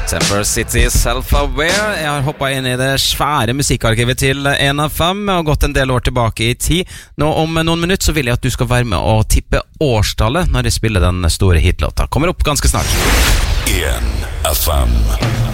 September City Self-Aware. Jeg har hoppet inn i det svære musikkarkivet til 1FM og gått en del år tilbake i tid. Nå om noen minutter så vil jeg at du skal være med og tippe årstallet når jeg spiller den store hitlåta. Kommer opp ganske snart. 1FM